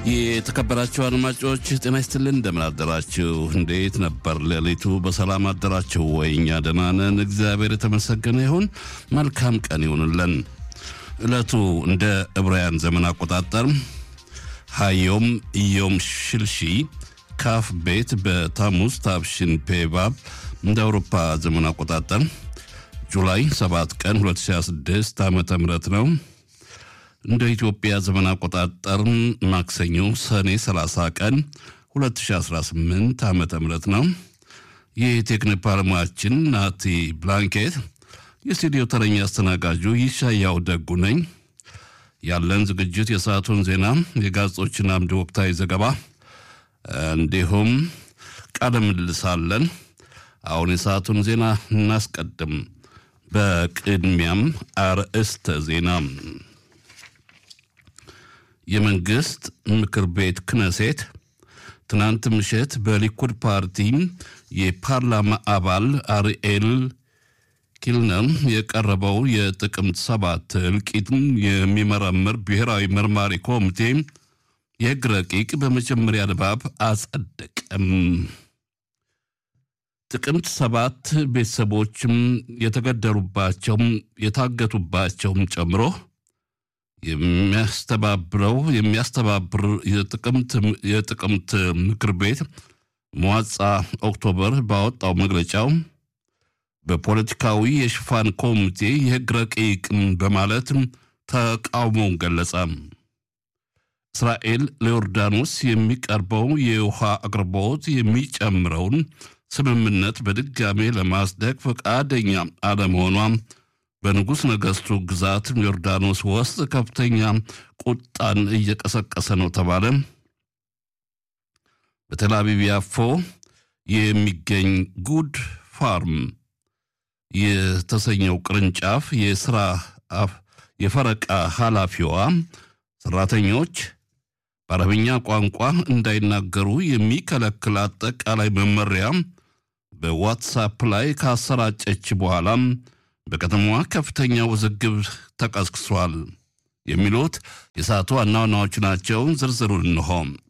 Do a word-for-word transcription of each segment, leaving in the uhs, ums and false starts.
የተከበራችሁ አድማጮች ጤና ይስጥልን እንደምን አደራችሁ እንዴት ነበር ሌሊቱ በሰላም አደራችሁ ወይ እኛ ደህና ነን እግዚአብሔር የተመሰገነ ይሁን መልካም ቀን ይሁንልን እለቱ እንደ ዕብራውያን ዘመን አቆጣጠር ሃዮም ዮም ሽልሺ ካፍ ቤት በታሙስ ታብሽን ፔባብ እንደ አውሮፓ ዘመን አቆጣጠር ጁላይ ሰባት ቀን ሁለት ሺህ ስድስት ዓመተ ምህረት ነው እንደ ኢትዮጵያ ዘመን አቆጣጠር ማክሰኞ ሰኔ ሰላሳ ቀን ሁለት ሺህ አስራ ስምንት ዓመተ ምህረት ነው የቴክኒክ ባለሙያችን ናቲ ብላንኬት የስቱዲዮ ተረኛ አስተናጋጁ ይሻያው ደጉ ነኝ ያለን ዝግጅት የሰዓቱን ዜና የጋዜጦችን አምድ ወቅታዊ ዘገባ እንዲሁም ቃለ ምልልስ አለን አሁን የሰዓቱን ዜና እናስቀድም በቅድሚያም አርዕስተ ዜና የመንግስት ምክር ቤት ክነሴት ትናንት ምሽት በሊኩድ ፓርቲ የፓርላማ አባል አርኤል ኪልነር የቀረበው የጥቅምት ሰባት እልቂትን የሚመረምር ብሔራዊ መርማሪ ኮሚቴ የሕግ ረቂቅ በመጀመሪያ ንባብ አጸደቀም። ጥቅምት ሰባት ቤተሰቦችም የተገደሉባቸው የታገቱባቸውም ጨምሮ የሚያስተባብረው የሚያስተባብር የጥቅምት የጥቅምት ምክር ቤት መዋጻ ኦክቶበር ባወጣው መግለጫው በፖለቲካዊ የሽፋን ኮሚቴ የሕግ ረቂቅ በማለት ተቃውሞውን ገለጸ። እስራኤል ለዮርዳኖስ የሚቀርበው የውሃ አቅርቦት የሚጨምረውን ስምምነት በድጋሜ ለማስደቅ ፈቃደኛ አለመሆኗ በንጉስ ነገስቱ ግዛት ዮርዳኖስ ውስጥ ከፍተኛ ቁጣን እየቀሰቀሰ ነው ተባለ። በቴል አቪቭ ያፎ የሚገኝ ጉድ ፋርም የተሰኘው ቅርንጫፍ የሥራ የፈረቃ ኃላፊዋ ሰራተኞች በአረብኛ ቋንቋ እንዳይናገሩ የሚከለክል አጠቃላይ መመሪያ በዋትስአፕ ላይ ካሰራጨች በኋላ በከተማዋ ከፍተኛ ውዝግብ ተቀስቅሷል የሚሉት የሰዓቱ ዋና ዋናዎቹ ናቸው። ዝርዝሩን እንሆ።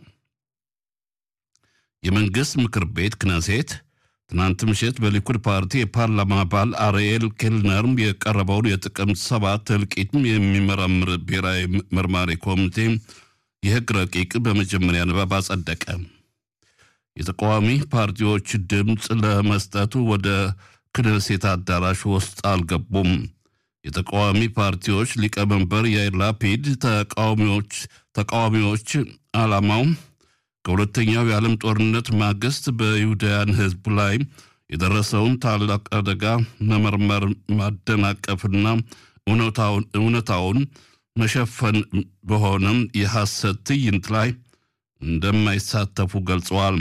የመንግስት ምክር ቤት ክነሴት ትናንት ምሽት በሊኩድ ፓርቲ የፓርላማ አባል አርኤል ኪልነር የቀረበውን የጥቅምት ሰባት እልቂት የሚመረምር ብሔራዊ መርማሪ ኮሚቴ የሕግ ረቂቅ በመጀመሪያ ንባብ አጸደቀ። የተቃዋሚ ፓርቲዎች ድምፅ ለመስጠቱ ወደ ክነሴት አዳራሽ ውስጥ አልገቡም። የተቃዋሚ ፓርቲዎች ሊቀመንበር ያይር ላፒድ ተቃዋሚዎች ተቃዋሚዎች ዓላማው ከሁለተኛው የዓለም ጦርነት ማግስት በይሁዳውያን ሕዝብ ላይ የደረሰውን ታላቅ አደጋ መመርመር ማደናቀፍና እውነታውን እውነታውን መሸፈን በሆነም የሐሰት ትዕይንት ላይ እንደማይሳተፉ ገልጸዋል።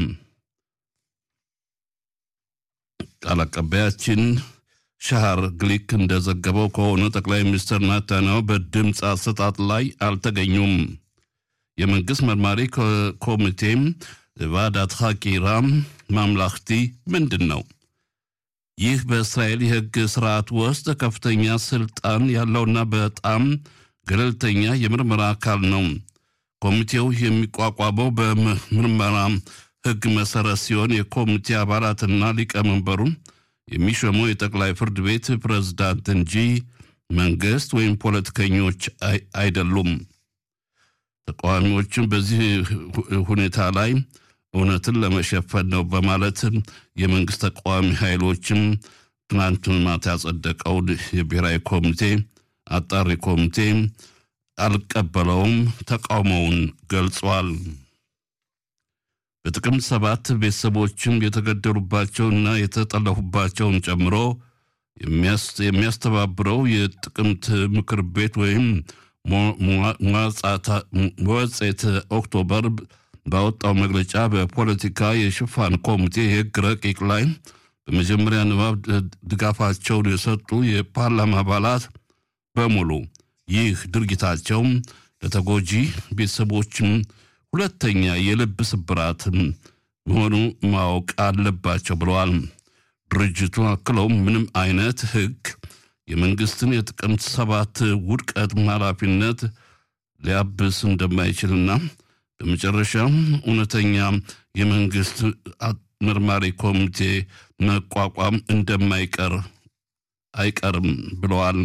ቃል አቀባያችን ሻሃር ግሊክ እንደዘገበው ከሆነ ጠቅላይ ሚኒስትር ናታንያሁ በድምፅ አሰጣጥ ላይ አልተገኙም። የመንግስት መርማሪ ኮሚቴም ዋዳት ሐቂራ ማምላክቲ ምንድነው? ይህ በእስራኤል የሕግ ስርዓት ውስጥ ከፍተኛ ስልጣን ያለውና በጣም ገለልተኛ የምርመራ አካል ነው። ኮሚቴው የሚቋቋመው በምርመራ ሕግ መሰረት ሲሆን የኮሚቴ አባላትና ሊቀመንበሩ የሚሾመው የጠቅላይ ፍርድ ቤት ፕሬዝዳንት እንጂ መንግስት ወይም ፖለቲከኞች አይደሉም። ተቃዋሚዎችም በዚህ ሁኔታ ላይ እውነትን ለመሸፈን ነው በማለት የመንግስት ተቃዋሚ ኃይሎችም ትናንት ማታ ያጸደቀው የብሔራዊ ኮሚቴ አጣሪ ኮሚቴ አልቀበለውም፣ ተቃውሞውን ገልጿል። በጥቅምት ሰባት ቤተሰቦችም የተገደሉባቸውና የተጠለፉባቸውን ጨምሮ የሚያስተባብረው የጥቅምት ምክር ቤት ወይም መዋጻት ኦክቶበር ባወጣው መግለጫ በፖለቲካ የሽፋን ኮሚቴ የሕግ ረቂቅ ላይ በመጀመሪያ ንባብ ድጋፋቸውን የሰጡ የፓርላማ አባላት በሙሉ ይህ ድርጊታቸው ለተጎጂ ቤተሰቦችም ሁለተኛ የልብ ስብራት መሆኑ ማወቅ አለባቸው ብለዋል። ድርጅቱ አክለው ምንም አይነት ሕግ የመንግስትን የጥቅምት ሰባት ውድቀት ኃላፊነት ሊያብስ እንደማይችልና በመጨረሻም እውነተኛ የመንግስት መርማሪ ኮሚቴ መቋቋም እንደማይቀር አይቀርም ብለዋል።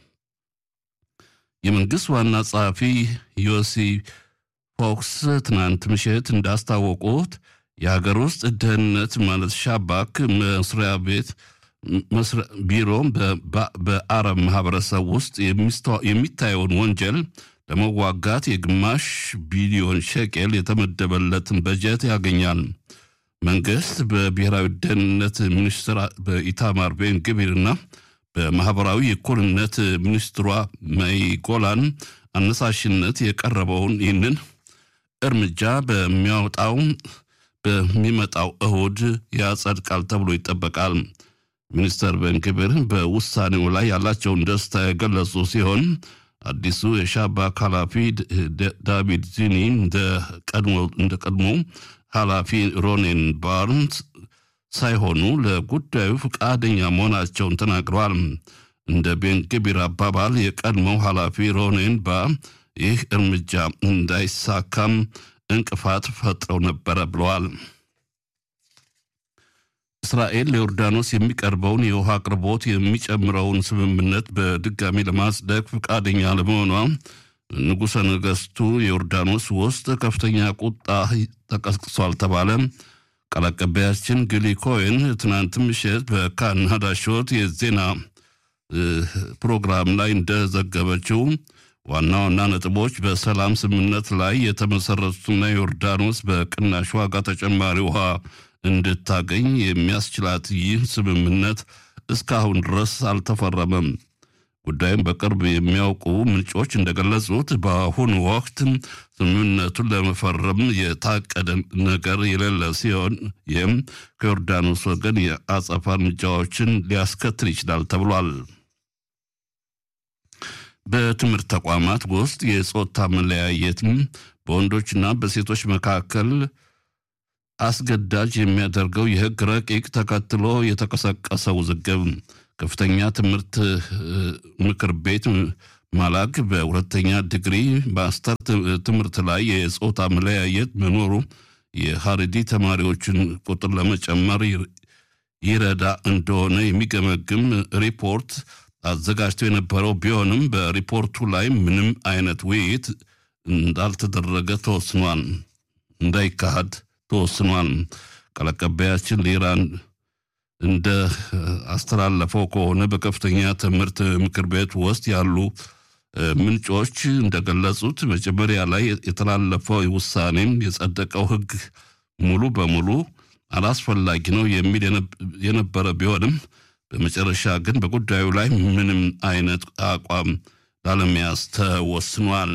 የመንግስት ዋና ጸሐፊ ዮሲ ፎክስ ትናንት ምሽት እንዳስታወቁት የሀገር ውስጥ ደህንነት ማለት ሻባክ መስሪያ ቤት ቢሮ በአረብ ማህበረሰብ ውስጥ የሚታየውን ወንጀል ለመዋጋት የግማሽ ቢሊዮን ሸቄል የተመደበለትን በጀት ያገኛል። መንግስት በብሔራዊ ደህንነት ሚኒስትር በኢታማር ቤን ግቢርና በማህበራዊ እኩልነት ሚኒስትሯ ማይ ጎላን አነሳሽነት የቀረበውን ይህንን እርምጃ በሚያወጣው በሚመጣው እሁድ ያጸድቃል ተብሎ ይጠበቃል። ሚኒስተር ቤን ግቢር በውሳኔው ላይ ያላቸውን ደስታ የገለጹ ሲሆን አዲሱ የሻባክ ኃላፊ ዳቪድ ዚኒ እንደ ቀድሞ እንደ ቀድሞ ኃላፊ ሮኔን ባርንስ ሳይሆኑ ለጉዳዩ ፈቃደኛ መሆናቸውን ተናግረዋል። እንደ ቤን ግቢር አባባል የቀድሞው ኃላፊ ሮኔን ባ ይህ እርምጃ እንዳይሳካም እንቅፋት ፈጥረው ነበር ብለዋል። እስራኤል ለዮርዳኖስ የሚቀርበውን የውሃ አቅርቦት የሚጨምረውን ስምምነት በድጋሚ ለማጽደቅ ፈቃደኛ ለመሆኗ ንጉሠ ነገሥቱ ዮርዳኖስ ውስጥ ከፍተኛ ቁጣ ተቀስቅሷል ተባለ። ቃል አቀባያችን ግሊ ኮይን ትናንት ምሽት በካን ሀዳሾት የዜና ፕሮግራም ላይ እንደዘገበችው ዋና ዋና ነጥቦች በሰላም ስምምነት ላይ የተመሰረቱና ዮርዳኖስ በቅናሽ ዋጋ ተጨማሪ ውሃ እንድታገኝ የሚያስችላት ይህ ስምምነት እስካሁን ድረስ አልተፈረመም። ጉዳዩን በቅርብ የሚያውቁ ምንጮች እንደገለጹት በአሁኑ ወቅት ስምምነቱን ለመፈረም የታቀደ ነገር የሌለ ሲሆን ይህም ከዮርዳኖስ ወገን የአጸፋ እርምጃዎችን ሊያስከትል ይችላል ተብሏል። በትምህርት ተቋማት ውስጥ የጾታ መለያየትን በወንዶችና በሴቶች መካከል አስገዳጅ የሚያደርገው የሕግ ረቂቅ ተከትሎ የተቀሰቀሰው ውዝግብ ከፍተኛ ትምህርት ምክር ቤት ማላግ በሁለተኛ ዲግሪ ማስተር ትምህርት ላይ የጾታ መለያየት መኖሩ የሐረዲ ተማሪዎችን ቁጥር ለመጨመር ይረዳ እንደሆነ የሚገመግም ሪፖርት አዘጋጅቶ የነበረው ቢሆንም በሪፖርቱ ላይ ምንም አይነት ውይይት እንዳልተደረገ ተወስኗል እንዳይካሄድ ተወስኗል። ቃል አቀባያችን ለኢራን እንደ አስተላለፈው ከሆነ በከፍተኛ ትምህርት ምክር ቤት ውስጥ ያሉ ምንጮች እንደገለጹት መጀመሪያ ላይ የተላለፈው ውሳኔም የጸደቀው ሕግ ሙሉ በሙሉ አላስፈላጊ ነው የሚል የነበረ ቢሆንም በመጨረሻ ግን በጉዳዩ ላይ ምንም አይነት አቋም ላለመያዝ ተወስኗል።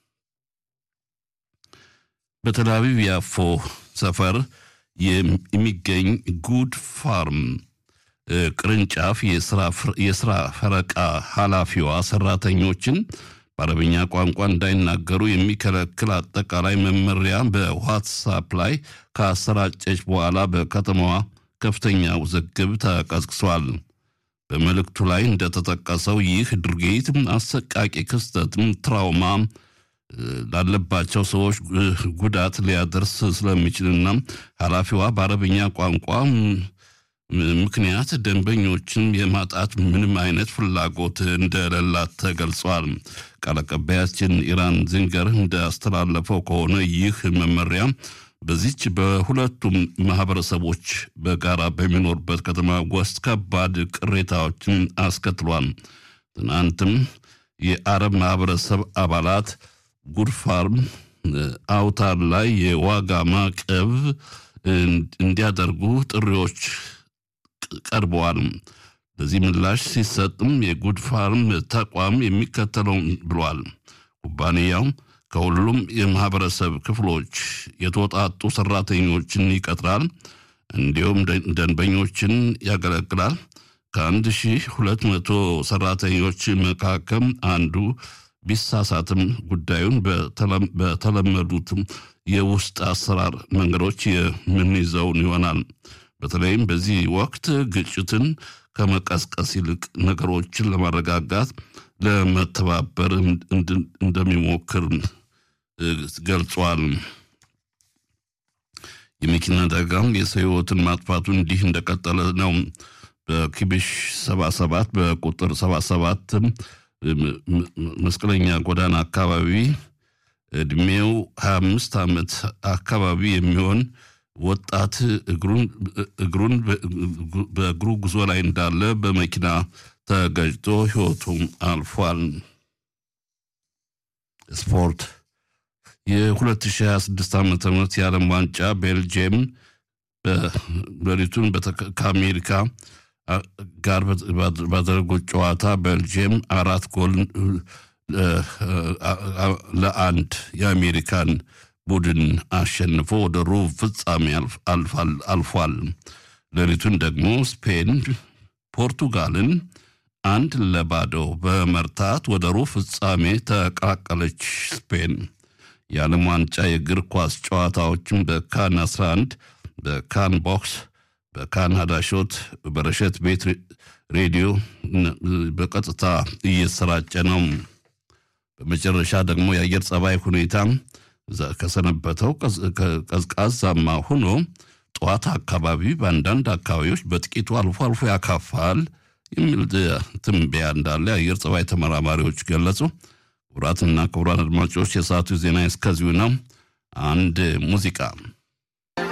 በቴል አቪቭ ያፎ ሰፈር የሚገኝ ጉድ ፋርም ቅርንጫፍ የስራ ፈረቃ ኃላፊዋ ሰራተኞችን በአረብኛ ቋንቋ እንዳይናገሩ የሚከለክል አጠቃላይ መመሪያ በዋትስአፕ ላይ ካሰራጨች በኋላ በከተማዋ ከፍተኛ ውዝግብ ተቀስቅሷል። በመልእክቱ ላይ እንደተጠቀሰው ይህ ድርጊት አሰቃቂ ክስተትም ትራውማ ላለባቸው ሰዎች ጉዳት ሊያደርስ ስለሚችልና ኃላፊዋ በአረብኛ ቋንቋ ምክንያት ደንበኞችን የማጣት ምንም አይነት ፍላጎት እንደሌላት ተገልጿል። ቃል አቀባያችን ኢራን ዚንገር እንዳስተላለፈው ከሆነ ይህ መመሪያ በዚች በሁለቱም ማህበረሰቦች በጋራ በሚኖርበት ከተማ ውስጥ ከባድ ቅሬታዎችን አስከትሏል። ትናንትም የአረብ ማህበረሰብ አባላት ጉድ ፋርም አውታር ላይ የዋጋ ማዕቀብ እንዲያደርጉ ጥሪዎች ቀርበዋል። በዚህ ምላሽ ሲሰጥም የጉድ ፋርም ተቋም የሚከተለው ብሏል። ኩባንያው ከሁሉም የማህበረሰብ ክፍሎች የተወጣጡ ሰራተኞችን ይቀጥራል፣ እንዲሁም ደንበኞችን ያገለግላል። ከአንድ ሺህ ሁለት መቶ ሰራተኞች መካከል አንዱ ቢሳሳትም ጉዳዩን በተለመዱት የውስጥ አሰራር መንገዶች የምንይዘውን ይሆናል። በተለይም በዚህ ወቅት ግጭትን ከመቀስቀስ ይልቅ ነገሮችን ለማረጋጋት ለመተባበር እንደሚሞክር ገልጿል። የመኪና አደጋም የሰው ሕይወትን ማጥፋቱ እንዲህ እንደቀጠለ ነው። በኪቢሽ ሰባ ሰባት በቁጥር ሰባ ሰባት መስቀለኛ ጎዳና አካባቢ እድሜው ሃያ አምስት ዓመት አካባቢ የሚሆን ወጣት እግሩን እግሩን በእግሩ ጉዞ ላይ እንዳለ በመኪና ተገጭቶ ሕይወቱ አልፏል። ስፖርት የ2026 ዓመተ ምህረት የዓለም ዋንጫ ቤልጂየም በሌሊቱን ከአሜሪካ ጋር ባደረጉት ጨዋታ ቤልጂየም አራት ጎል ለአንድ የአሜሪካን ቡድን አሸንፎ ወደ ሩብ ፍጻሜ አልፏል። ሌሊቱን ደግሞ ስፔን ፖርቱጋልን አንድ ለባዶ በመርታት ወደ ሩብ ፍጻሜ ተቀላቀለች። ስፔን የዓለም ዋንጫ የእግር ኳስ ጨዋታዎችን በካን አስራ አንድ በካን ቦክስ በካናዳ ሾት በረሸት ቤት ሬዲዮ በቀጥታ እየሰራጨ ነው። በመጨረሻ ደግሞ የአየር ጸባይ ሁኔታ ከሰነበተው ቀዝቃዛማ ሆኖ ጠዋት አካባቢ በአንዳንድ አካባቢዎች በጥቂቱ አልፎ አልፎ ያካፋል የሚል ትንበያ እንዳለ የአየር ጸባይ ተመራማሪዎች ገለጹ። ክቡራትና ክቡራን አድማጮች የሰዓቱ ዜና እስከዚሁ ነው። አንድ ሙዚቃ